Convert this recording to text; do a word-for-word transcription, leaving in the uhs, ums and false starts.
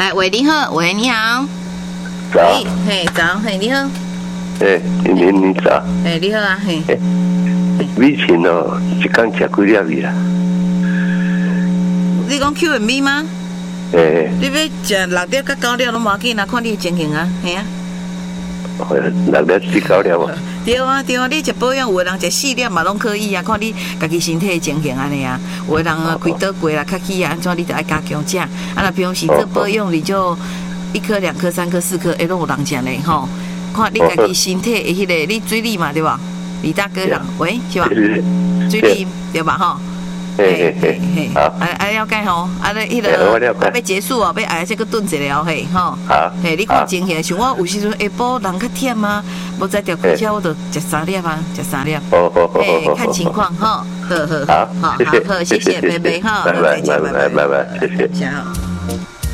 来，喂，你好，喂，你好。 早。 嘿，早，嘿，你好。 嘿，你你你早。 嘿，你好啊，嘿。 米线哦，一天吃几粒去啦？ 你讲 Q and B 吗？ 嘿。 你要食六粒到九粒拢无要紧啊，看你的情形啊，嘿啊。 六粒至九粒啊。 对啊，对啊，你食保养，有的人食四粒嘛，拢可以啊。看你家己身体的情形安尼啊。有的人啊，开刀过啦，较起啊，安怎你就爱加强食。啊，那平时做保养，你就一颗、两颗、三颗、四颗，哎，拢有人食嘞吼。看你家己身体的迄个，你水里嘛对吧？李大哥人，喂，是吧？水里对吧？吼。 嘿嘿嘿。好。 啊啊了解吼，啊咧迄个啊要结束哦，要挨这个顿一了嘿吼。 好。 嘿，你看情形，像我有时阵下晡人较忝啊，无在调开车，我就食三粒啊，食三粒。 哦哦哦。 嘿，看情况哈。好好好， 好，好，谢谢，拜拜哈， 拜拜拜拜拜拜，谢谢。 好。